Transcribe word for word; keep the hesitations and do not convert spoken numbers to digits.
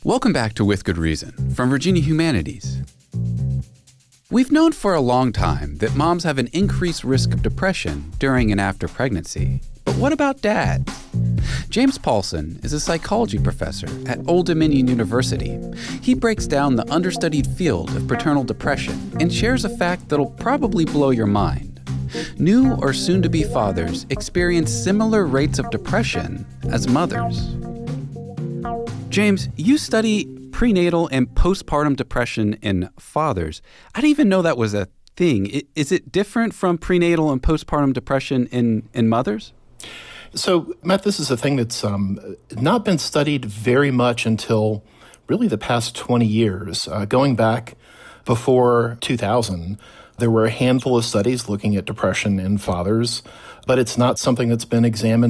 Welcome back to With Good Reason from Virginia Humanities. We've known for a long time that moms have an increased risk of depression during and after pregnancy. But what about dads? James Paulson is a psychology professor at Old Dominion University. He breaks down the understudied field of paternal depression and shares a fact that'll probably blow your mind. New or soon-to-be fathers experience similar rates of depression as mothers. James, you study prenatal and postpartum depression in fathers. I didn't even know that was a thing. Is it different from prenatal and postpartum depression in, in mothers? So, Matt, this is a thing that's um, not been studied very much until really the past twenty years. Uh, going back before two thousand, there were a handful of studies looking at depression in fathers, but it's not something that's been examined